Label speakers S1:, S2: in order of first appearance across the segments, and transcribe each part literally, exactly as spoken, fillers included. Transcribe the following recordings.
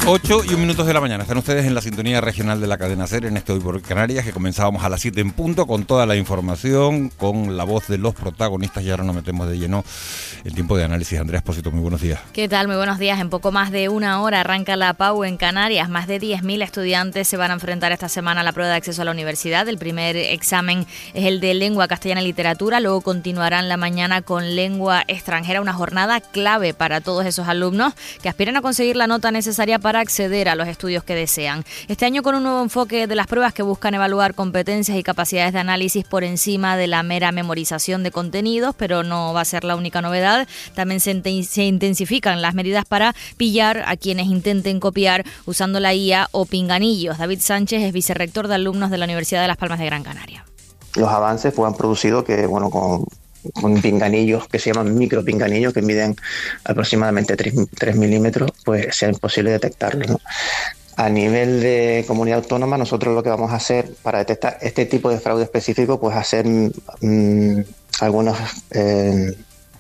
S1: ocho y un minutos de la mañana. Están ustedes en la sintonía regional de la cadena SER en este Hoy por Canarias, que comenzábamos a las siete en punto con toda la información, con la voz de los protagonistas, y ahora nos metemos de lleno el tiempo de análisis. Andrea Espósito, muy buenos días.
S2: ¿Qué tal? Muy buenos días. En poco más de una hora arranca la PAU en Canarias. Más de diez mil estudiantes se van a enfrentar esta semana a la prueba de acceso a la universidad. El primer examen es el de lengua castellana y literatura, luego continuarán la mañana con lengua extranjera, una jornada clave para todos esos alumnos que aspiran a conseguir la nota necesaria para acceder a los estudios que desean. Este año con un nuevo enfoque de las pruebas que buscan evaluar competencias y capacidades de análisis por encima de la mera memorización de contenidos, pero no va a ser la única novedad. También se, se intensifican las medidas para pillar a quienes intenten copiar usando la I A o pinganillos. David Sánchez es vicerrector de alumnos de la Universidad de Las Palmas de Gran Canaria.
S3: Los avances pues, han producido que, bueno, con con pinganillos que se llaman micropinganillos, que miden aproximadamente tres milímetros, pues sea imposible detectarlos, ¿no? A nivel de comunidad autónoma, nosotros lo que vamos a hacer para detectar este tipo de fraude específico, pues hacer mmm, algunas eh,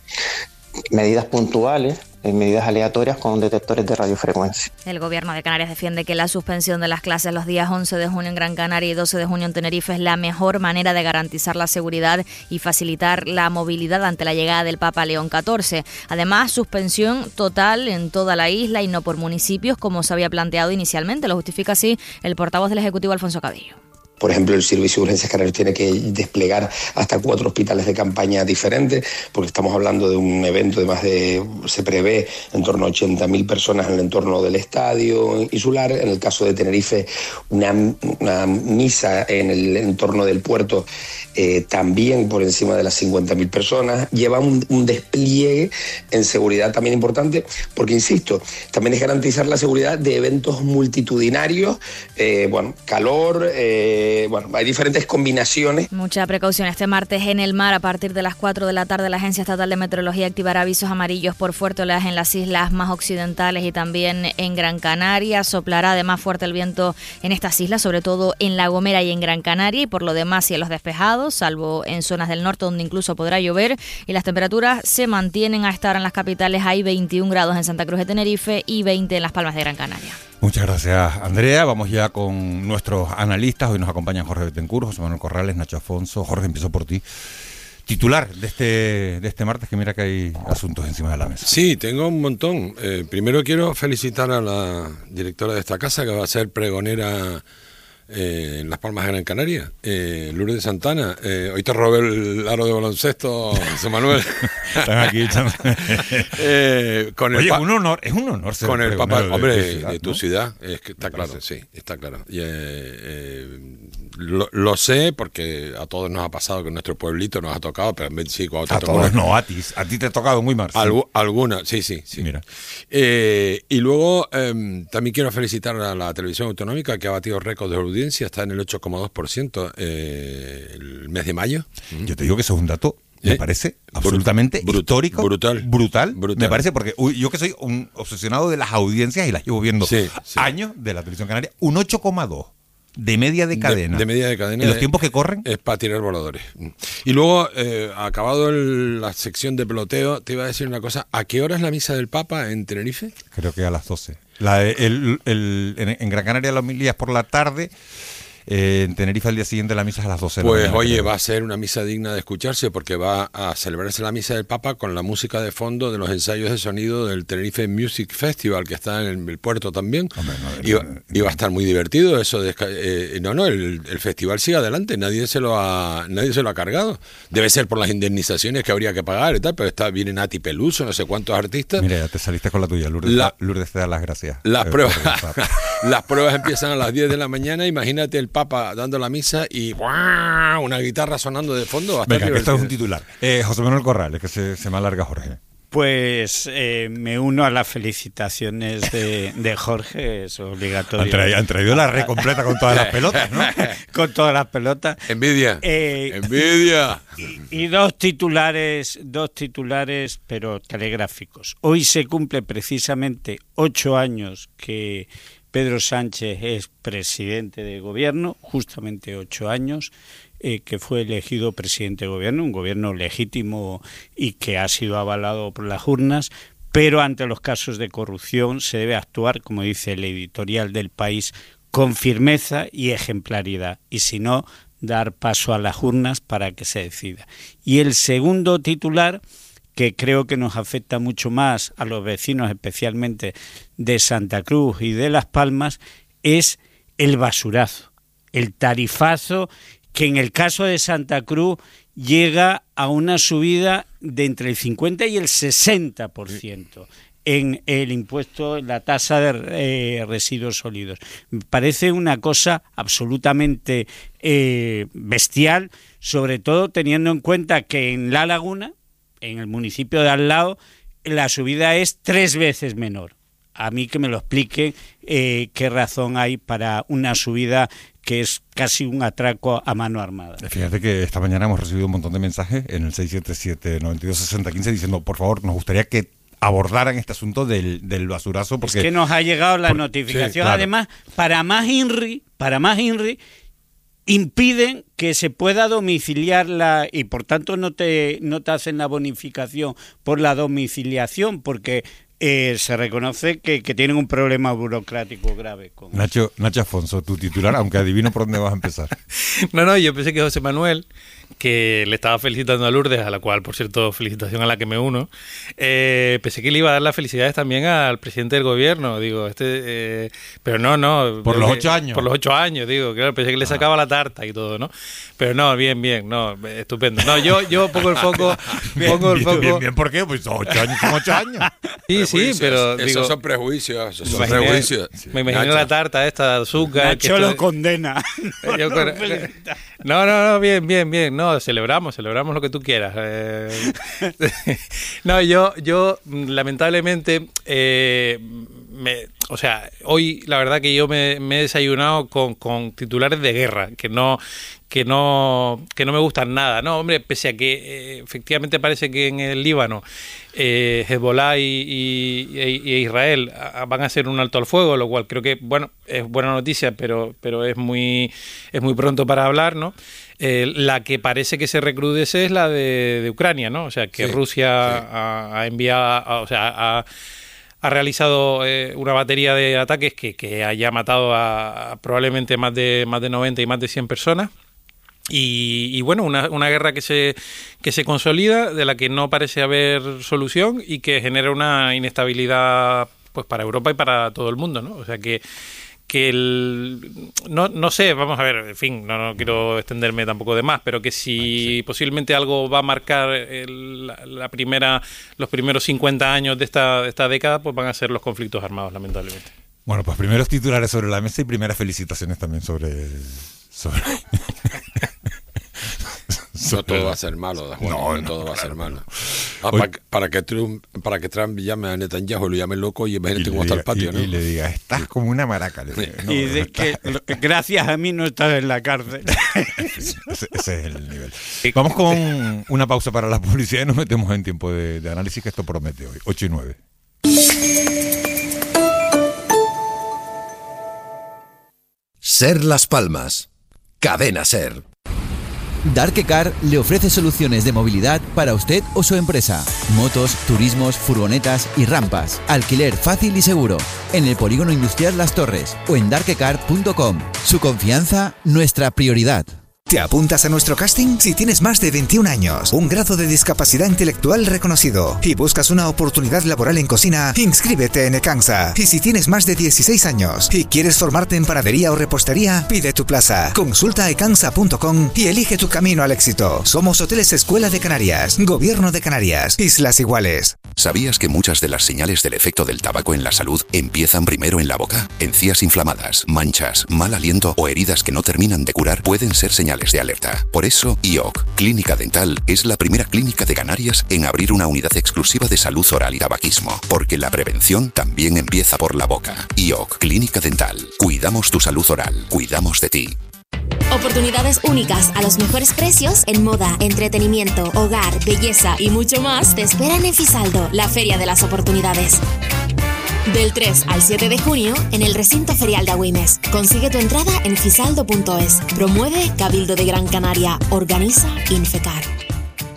S3: medidas puntuales, medidas aleatorias con detectores de radiofrecuencia.
S2: El Gobierno de Canarias defiende que la suspensión de las clases los días once de junio en Gran Canaria y doce de junio en Tenerife es la mejor manera de garantizar la seguridad y facilitar la movilidad ante la llegada del Papa León catorce. Además, suspensión total en toda la isla y no por municipios, como se había planteado inicialmente. Lo justifica así el portavoz del Ejecutivo, Alfonso Cadillo.
S4: Por ejemplo, el Servicio de Urgencias Canarias tiene que desplegar hasta cuatro hospitales de campaña diferentes, porque estamos hablando de un evento de más de, se prevé, en torno a ochenta mil personas en el entorno del estadio insular. En el caso de Tenerife, una, una misa en el entorno del puerto, eh, también por encima de las cincuenta mil personas. Lleva un, un despliegue en seguridad también importante, porque, insisto, también es garantizar la seguridad de eventos multitudinarios, eh, bueno, calor, eh, bueno, hay diferentes combinaciones.
S2: Mucha precaución este martes en el mar. A partir de las cuatro de la tarde, la Agencia Estatal de Meteorología activará avisos amarillos por fuerte oleaje en las islas más occidentales y también en Gran Canaria. Soplará además fuerte el viento en estas islas, sobre todo en La Gomera y en Gran Canaria, y por lo demás cielos despejados, salvo en zonas del norte donde incluso podrá llover, y las temperaturas se mantienen a estar en las capitales. Hay veintiún grados en Santa Cruz de Tenerife y veinte en Las Palmas de Gran Canaria.
S1: Muchas gracias, Andrea. Vamos ya con nuestros analistas. Hoy nos acompañan Jorge Betancourt, José Manuel Corrales, Nacho Afonso. Jorge, empiezo por ti. Titular de este de este martes, que mira que hay asuntos encima de la mesa.
S5: Sí, tengo un montón. Eh, primero quiero felicitar a la directora de esta casa, que va a ser pregonera Eh, en Las Palmas de Gran Canaria, eh, Lourdes Santana. Eh, hoy te robé el aro de baloncesto, José Manuel.
S1: Están aquí, están...
S5: eh, con
S1: Oye,
S5: el pa-
S1: un honor, es un honor ser
S5: con el Papa,
S1: de,
S5: hombre,
S1: de tu ciudad,
S5: de tu
S1: ¿no?
S5: ciudad, es que está claro, sí, está claro. Y, eh, eh, lo, lo sé porque a todos nos ha pasado que en nuestro pueblito nos ha tocado, pero en sí, cuando te
S1: a
S5: tocó,
S1: todos no, a ti, a ti te ha tocado muy mal. Sí.
S5: Algu- alguna, sí, sí, sí.
S1: Mira.
S5: Eh, y luego eh, también quiero felicitar a la televisión autonómica, que ha batido récord de audiencia, está en el ocho coma dos por ciento eh, el mes de mayo.
S1: Yo te digo que eso es un dato, me
S5: ¿Eh?
S1: parece absolutamente
S5: Brut-
S1: histórico,
S5: brutal,
S1: brutal,
S5: brutal.
S1: Me parece, porque uy, yo que soy un obsesionado de las audiencias y las llevo viendo
S5: Sí, sí.
S1: años de la televisión canaria, un ocho coma dos de media de cadena.
S5: De, de media de cadena.
S1: En los tiempos que corren.
S5: Es para tirar voladores. Y luego, eh, acabado el, la sección de peloteo, te iba a decir una cosa. ¿A qué hora es la misa del Papa en Tenerife?
S1: Creo que a las doce. La, el, el, en, en Gran Canaria la homilía es por la tarde. Eh, en Tenerife al día siguiente la misa es a las doce de la
S5: Pues
S1: mañana,
S5: oye,
S1: creo.
S5: va a ser una misa digna de escucharse, porque va a celebrarse la misa del Papa con la música de fondo de los ensayos de sonido del Tenerife Music Festival, que está en el puerto también.
S1: Hombre, no,
S5: y, va,
S1: no,
S5: y va a estar muy divertido eso. De, eh, no, no, el, el festival sigue adelante, nadie se lo ha nadie se lo ha cargado. Debe ser por las indemnizaciones que habría que pagar y tal, pero está viene Nati Peluso, no sé cuántos artistas.
S1: Mira, ya te saliste con la tuya, Lourdes.
S5: La,
S1: Lourdes te da las gracias.
S5: Las
S1: eh,
S5: pruebas,
S1: por
S5: las pruebas empiezan a las diez de la mañana. Imagínate el Papa dando la misa y ¡buah! Una guitarra sonando de fondo. Va a estar
S1: Venga, que esto es un
S5: divertido.
S1: titular. Eh, José Manuel Corrales, que se, se me alarga Jorge.
S6: Pues eh, me uno a las felicitaciones de, de Jorge, es obligatorio.
S1: Han traído, han traído la red completa con todas las pelotas, ¿no?
S6: Con todas las pelotas.
S5: Envidia.
S6: Eh,
S5: Envidia.
S6: Y, y dos titulares, dos titulares, pero telegráficos. Hoy se cumple precisamente ocho años que Pedro Sánchez es presidente de gobierno, justamente ocho años. Eh, que fue elegido presidente de gobierno, un gobierno legítimo y que ha sido avalado por las urnas, pero ante los casos de corrupción se debe actuar, como dice el editorial del País, con firmeza y ejemplaridad, y si no, dar paso a las urnas para que se decida. Y el segundo titular, que creo que nos afecta mucho más a los vecinos, especialmente de Santa Cruz y de Las Palmas, es el basurazo, el tarifazo que en el caso de Santa Cruz llega a una subida de entre el cincuenta y el sesenta por ciento en el impuesto, en la tasa de eh, residuos sólidos. Me parece una cosa absolutamente eh, bestial, sobre todo teniendo en cuenta que en La Laguna, en el municipio de al lado, la subida es tres veces menor. A mí que me lo explique eh, qué razón hay para una subida que es casi un atraco a mano armada.
S1: Fíjate que esta mañana hemos recibido un montón de mensajes en el seis siete siete, nueve dos, seis cero uno cinco diciendo, por favor, nos gustaría que abordaran este asunto del, del basurazo. Porque,
S6: es que nos ha llegado la
S1: por,
S6: notificación. Sí,
S1: claro.
S6: Además, para más INRI, para más INRI, impiden que se pueda domiciliar la, y por tanto no te, no te hacen la bonificación por la domiciliación, porque Eh, se reconoce que, que tienen un problema burocrático grave. Con
S1: Nacho, Nacho Afonso, tu titular, aunque adivino por dónde vas a empezar.
S7: No, no, yo pensé que José Manuel, que le estaba felicitando a Lourdes, a la cual, por cierto, felicitación a la que me uno, eh, pensé que le iba a dar las felicidades también al presidente del gobierno, digo, este, eh, pero no, no.
S1: Por los
S7: que,
S1: ocho años.
S7: Por los ocho años, digo, claro, pensé que le sacaba ah. la tarta y todo, ¿no? Pero no, bien, bien, no, estupendo. No, yo, yo pongo el foco,
S1: bien,
S7: pongo el
S1: bien,
S7: foco.
S1: Bien, bien, ¿por qué? Pues ocho años, son ocho años.
S7: Sí, sí, pero
S5: esos
S7: digo,
S5: son prejuicios, esos son
S7: me imaginé,
S5: prejuicios.
S7: Me imagino Nacho. La tarta esta de azúcar.
S6: Nacho
S7: que
S6: lo
S7: esto,
S6: condena.
S7: Yo, no, no, no, bien, bien, bien. No, celebramos, celebramos lo que tú quieras. Eh, no, yo, yo lamentablemente, eh, me, o sea, hoy la verdad que yo me, me he desayunado con, con titulares de guerra, que no... que no que no me gustan nada, no, hombre, pese a que eh, efectivamente parece que en el Líbano eh, Hezbollah y, y, y Israel van a hacer un alto al fuego, lo cual creo que, bueno, es buena noticia, pero pero es muy es muy pronto para hablar, ¿no? Eh, la que parece que se recrudece es la de, de Ucrania, ¿no? O sea, que sí, Rusia sí. ha, ha enviado, a, o sea, ha ha realizado eh, una batería de ataques que, que haya matado a, a probablemente más de más de noventa y más de cien personas. Y, y bueno, una, una guerra que se que se consolida, de la que no parece haber solución y que genera una inestabilidad pues para Europa y para todo el mundo, ¿no? O sea que que el no no sé, vamos a ver, en fin, no, no quiero extenderme tampoco de más, pero que si sí. posiblemente algo va a marcar el, la, la primera los primeros cincuenta años de esta de esta década, pues van a ser los conflictos armados, lamentablemente.
S1: Bueno, pues primeros titulares sobre la mesa y primeras felicitaciones también sobre sobre
S5: No todo va a ser malo, Juan, no, no, todo no, va a ser malo. Ah, Hoy, para, para, que Trump, para que Trump llame a Netanyahu, lo llame loco y imagínate cómo está el patio,
S1: y,
S5: ¿no?
S1: Y le diga, estás como una maraca. Le diga, no,
S6: y de que gracias a mí no estás en la cárcel.
S1: ese, ese es el nivel. Vamos con una pausa para la publicidad y nos metemos en tiempo de, de análisis, que esto promete hoy, ocho y nueve.
S8: Ser Las Palmas. Cadena Ser.
S9: Darkecar le ofrece soluciones de movilidad para usted o su empresa. Motos, turismos, furgonetas y rampas. Alquiler fácil y seguro. En el Polígono Industrial Las Torres o en darkecar punto com. Su confianza, nuestra prioridad.
S10: ¿Te apuntas a nuestro casting? Si tienes más de veintiún años, un grado de discapacidad intelectual reconocido y buscas una oportunidad laboral en cocina, inscríbete en Ecansa. Y si tienes más de dieciséis años y quieres formarte en panadería o repostería, pide tu plaza. Consulta ecansa punto com y elige tu camino al éxito. Somos Hoteles Escuela de Canarias, Gobierno de Canarias, Islas Iguales.
S8: ¿Sabías que muchas de las señales del efecto del tabaco en la salud empiezan primero en la boca? Encías inflamadas, manchas, mal aliento o heridas que no terminan de curar pueden ser señales de alerta. Por eso, I O C, Clínica Dental, es la primera clínica de Canarias en abrir una unidad exclusiva de salud oral y tabaquismo, porque la prevención también empieza por la boca. I O C, Clínica Dental. Cuidamos tu salud oral, cuidamos de ti.
S11: Oportunidades únicas a los mejores precios en moda, entretenimiento, hogar, belleza y mucho más te esperan en Fisaldo, la feria de las oportunidades. Del tres al siete de junio en el recinto ferial de Agüimes. Consigue tu entrada en fisaldo punto es. Promueve Cabildo de Gran Canaria. Organiza Infecar.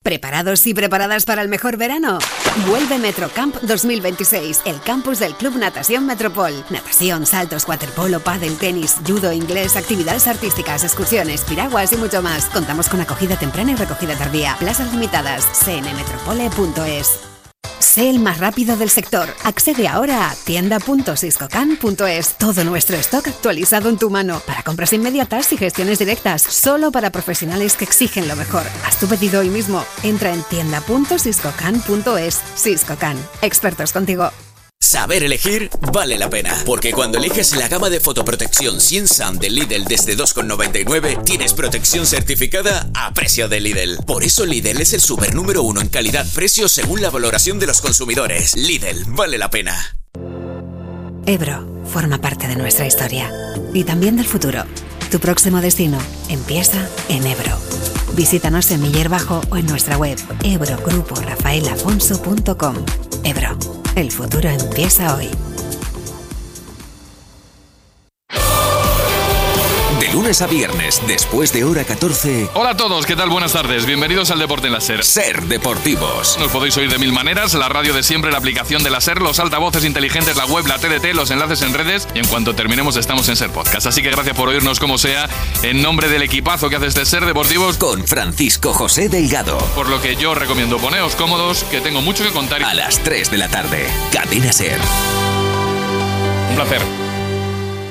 S12: ¿Preparados y preparadas para el mejor verano? Vuelve Metrocamp dos mil veintiséis, el campus del Club Natación Metropol. Natación, saltos, waterpolo, pádel, tenis, judo, inglés, actividades artísticas, excursiones, piraguas y mucho más. Contamos con acogida temprana y recogida tardía. Plazas limitadas. c n metropole punto es. Sé el más rápido del sector. Accede ahora a tienda punto siscocan punto es. Todo nuestro stock actualizado en tu mano. Para compras inmediatas y gestiones directas. Solo para profesionales que exigen lo mejor. Haz tu pedido hoy mismo. Entra en tienda punto siscocan punto es. Siscocan. Expertos contigo.
S13: Saber elegir vale la pena, porque cuando eliges la gama de fotoprotección cien SAM de Lidl desde dos con noventa y nueve, tienes protección certificada a precio de Lidl. Por eso Lidl es el super número uno en calidad-precio según la valoración de los consumidores. Lidl, vale la pena.
S12: Ebro forma parte de nuestra historia y también del futuro. Tu próximo destino empieza en Ebro. Visítanos en Miller Bajo o en nuestra web ebro grupo rafael afonso punto com. Ebro, el futuro empieza hoy.
S14: De lunes a viernes, después de hora catorce.
S15: Hola a todos, ¿qué tal? Buenas tardes. Bienvenidos al Deporte en la SER.
S14: SER Deportivos.
S15: Nos podéis oír de mil maneras: la radio de siempre, la aplicación de la SER, los altavoces inteligentes, la web, la T D T, los enlaces en redes. Y en cuanto terminemos, estamos en SER Podcast. Así que gracias por oírnos como sea. En nombre del equipazo que hace este SER Deportivos,
S14: con Francisco José Delgado.
S15: Por lo que yo recomiendo, poneos cómodos, que tengo mucho que contar.
S14: A las tres de la tarde, Cadena SER.
S15: Un placer.